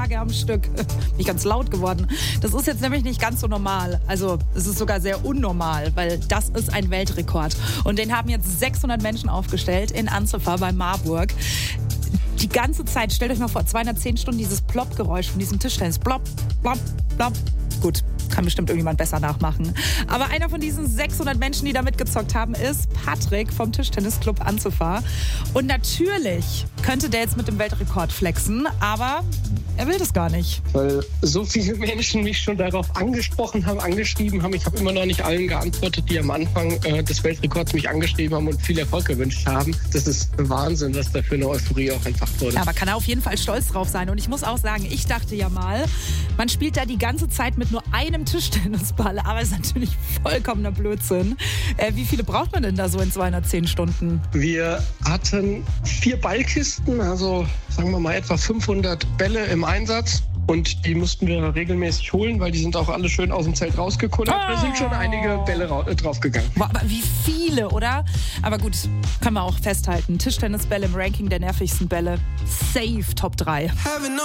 Tage am Stück. Bin ich ganz laut geworden. Das ist jetzt nämlich nicht ganz so normal. Also es ist sogar sehr unnormal, weil das ist ein Weltrekord. Und den haben jetzt 600 Menschen aufgestellt in Anzefa bei Marburg. Die ganze Zeit, stellt euch mal vor, 210 Stunden dieses Plopp-Geräusch von diesem Tischtennis. Plopp, plopp, plopp. Gut, kann bestimmt irgendjemand besser nachmachen. Aber einer von diesen 600 Menschen, die da mitgezockt haben, ist Patrick vom Tischtennisclub Anzefa. Und natürlich könnte der jetzt mit dem Weltrekord flexen, aber er will das gar nicht. Weil so viele Menschen mich schon darauf angesprochen haben, angeschrieben haben. Ich habe immer noch nicht allen geantwortet, die am Anfang des Weltrekords mich angeschrieben haben und viel Erfolg gewünscht haben. Das ist Wahnsinn, was da für eine Euphorie auch einfach wurde. Ja, aber kann er auf jeden Fall stolz drauf sein. Und ich muss auch sagen, ich dachte ja mal, man spielt da die ganze Zeit mit nur einem Tischtennisball. Aber es ist natürlich vollkommener Blödsinn. Wie viele braucht man denn da so in 210 Stunden? Wir hatten 4 Ballkisten, also sagen wir mal etwa 500 Bälle im Einsatz. Und die mussten wir regelmäßig holen, weil die sind auch alle schön aus dem Zelt rausgekullert. Da sind schon einige Bälle draufgegangen. Boah, aber wie viele, oder? Aber gut, können wir auch festhalten. Tischtennisbälle im Ranking der nervigsten Bälle. Safe Top 3.